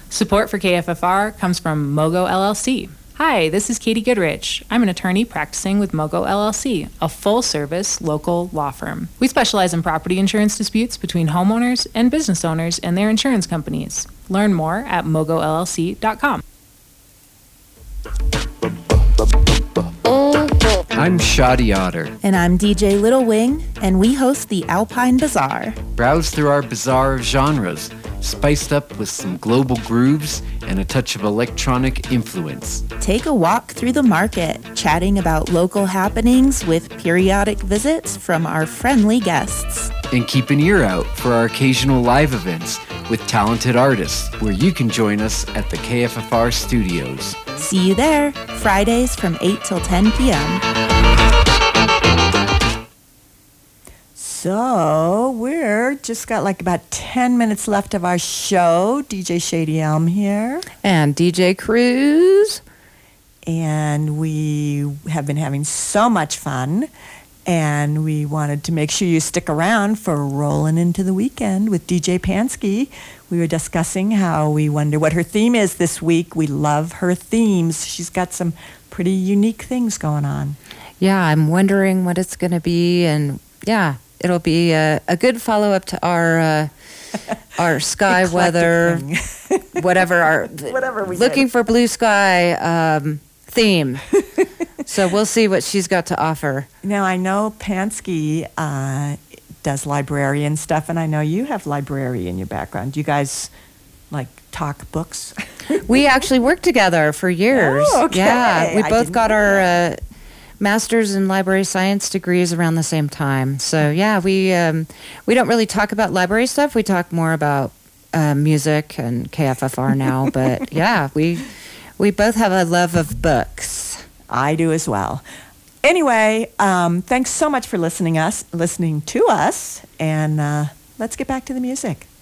Support for KFFR comes from Mogo LLC. Hi, this is Katie Goodrich. I'm an attorney practicing with Mogo LLC, a full-service local law firm. We specialize in property insurance disputes between homeowners and business owners and their insurance companies. Learn more at mogollc.com. I'm Shoddy Otter. And I'm DJ Little Wing, and we host the Alpine Bazaar. Browse through our bazaar of genres, spiced up with some global grooves and a touch of electronic influence. Take a walk through the market, chatting about local happenings with periodic visits from our friendly guests. And keep an ear out for our occasional live events with talented artists, where you can join us at the KFFR studios. See you there, Fridays from 8 till 10 p.m. So we're just got like about 10 minutes left of our show. DJ Shady Elm here. And DJ Cruz. And we have been having so much fun. And we wanted to make sure you stick around for Rolling Into the Weekend with DJ Pansky. We were discussing how we wonder what her theme is this week. We love her themes. She's got some pretty unique things going on. Yeah, I'm wondering what it's going to be. And yeah, it'll be a good follow-up to our sky weather, whatever we looking for blue sky theme. So we'll see what she's got to offer. Now, I know Pansky does librarian stuff, and I know you have library in your background. Do you guys, like, talk books? We actually worked together for years. Oh, okay. Yeah, we both got our master's in library science degrees around the same time. So, yeah, we don't really talk about library stuff. We talk more about music and KFFR now. But, yeah, we both have a love of books. I do as well. Anyway, thanks so much for listening to us, and let's get back to the music.